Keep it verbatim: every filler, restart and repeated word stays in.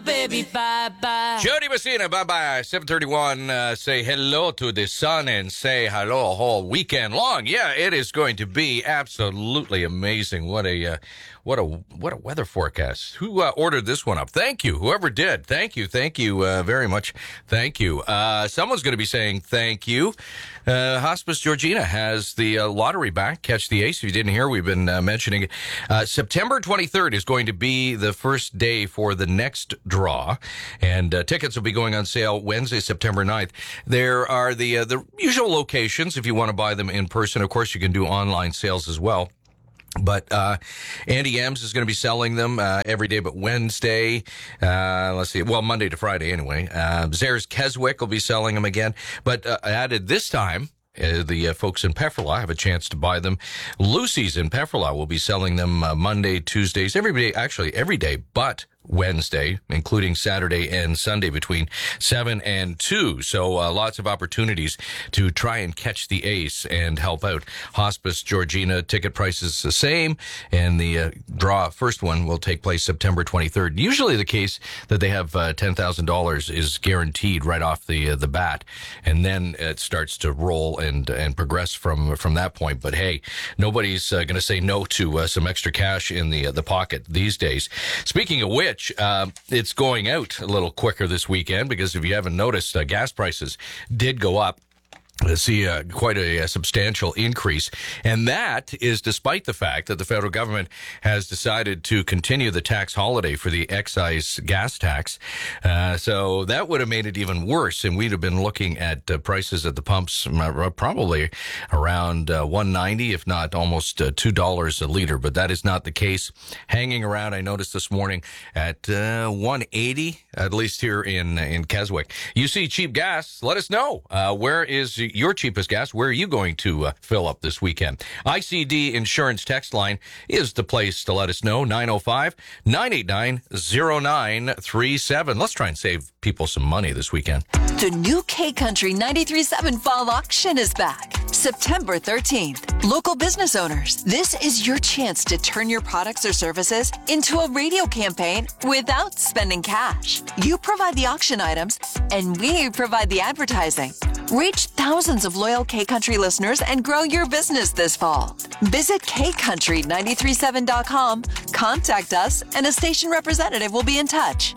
baby, bye-bye. Jody Messina, bye-bye. seven thirty-one, uh, say hello to the sun and say hello a whole weekend long. Yeah, it is going to be absolutely amazing. What a uh, what a what a weather forecast. Who uh, ordered this one up? Thank you. Whoever did. Thank you. Thank you uh, very much. Thank you. Uh, someone's going to be saying thank you. Uh, Hospice Georgina has the uh, lottery back. Catch the Ace. If you didn't hear, we've been uh, mentioning it. Uh, September twenty-third is going to be the first day for the next draw, and uh, tickets will be going on sale Wednesday, September ninth. There are the uh, the usual locations if you want to buy them in person. Of course, you can do online sales as well. But uh Andy Ems is going to be selling them uh, every day but Wednesday. Uh let's see. Well, Monday to Friday anyway. Uh, Zares Keswick will be selling them again. But uh, added this time, uh, the uh, folks in Pefferlaw have a chance to buy them. Lucy's in Pefferlaw will be selling them uh, Monday, Tuesdays, every day, actually every day but Wednesday, including Saturday and Sunday between seven and two. So uh, lots of opportunities to try and catch the Ace and help out. Hospice Georgina, ticket prices the same, and the uh, draw, first one, will take place September twenty-third. Usually the case that they have uh, ten thousand dollars is guaranteed right off the uh, the bat, and then it starts to roll and and progress from from that point. But hey, nobody's uh, going to say no to uh, some extra cash in the uh, the pocket these days. Speaking of which, Uh, it's going out a little quicker this weekend because if you haven't noticed, uh, gas prices did go up. To see uh, quite a, a substantial increase. And that is despite the fact that the federal government has decided to continue the tax holiday for the excise gas tax. Uh, so that would have made it even worse. And we'd have been looking at uh, prices at the pumps uh, probably around uh, one ninety, if not almost uh, two dollars a liter. But that is not the case. Hanging around, I noticed this morning, at uh, one eighty, at least here in, in Keswick. You see cheap gas, let us know. Uh, where is your cheapest gas? Where are you going to uh, fill up this weekend? I C D Insurance text line is the place to let us know. nine oh five, nine eight nine, oh nine three seven. Let's try and save people some money this weekend. The new K Country ninety-three point seven Fall Auction is back. September thirteenth. Local business owners, this is your chance to turn your products or services into a radio campaign without spending cash. You provide the auction items, and we provide the advertising. Reach thousands of loyal K Country listeners and grow your business this fall. Visit K Country nine three seven dot com, contact us, and a station representative will be in touch.